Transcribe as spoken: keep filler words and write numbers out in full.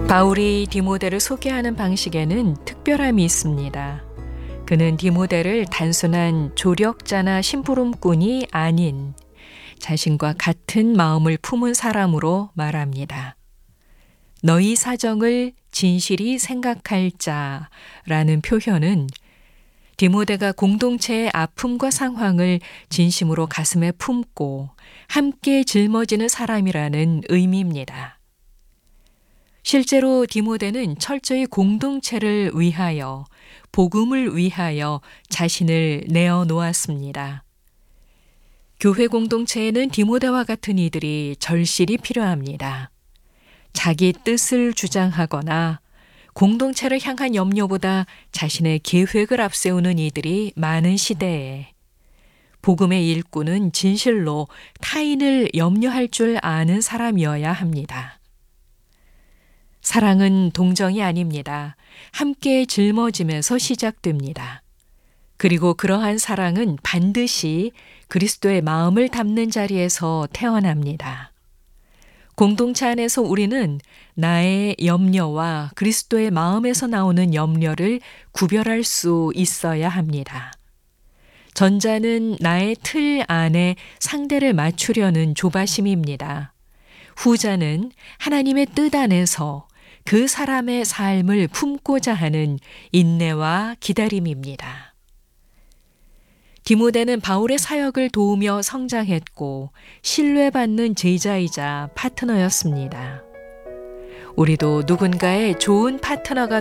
바울이 디모데를 소개하는 방식에는 특별함이 있습니다. 그는 디모데를 단순한 조력자나 심부름꾼이 아닌 자신과 같은 마음을 품은 사람으로 말합니다. 너희 사정을 진실이 생각할 자라는 표현은 디모데가 공동체의 아픔과 상황을 진심으로 가슴에 품고 함께 짊어지는 사람이라는 의미입니다. 실제로 디모데는 철저히 공동체를 위하여, 복음을 위하여 자신을 내어 놓았습니다. 교회 공동체에는 디모데와 같은 이들이 절실히 필요합니다. 자기 뜻을 주장하거나 공동체를 향한 염려보다 자신의 계획을 앞세우는 이들이 많은 시대에 복음의 일꾼은 진실로 타인을 염려할 줄 아는 사람이어야 합니다. 사랑은 동정이 아닙니다. 함께 짊어지면서 시작됩니다. 그리고 그러한 사랑은 반드시 그리스도의 마음을 담는 자리에서 태어납니다. 공동체 안에서 우리는 나의 염려와 그리스도의 마음에서 나오는 염려를 구별할 수 있어야 합니다. 전자는 나의 틀 안에 상대를 맞추려는 조바심입니다. 후자는 하나님의 뜻 안에서 그 사람의 삶을 품고자 하는 인내와 기다림입니다. 디모데는 바울의 사역을 도우며 성장했고 신뢰받는 제자이자 파트너였습니다. 우리도 누군가의 좋은 파트너가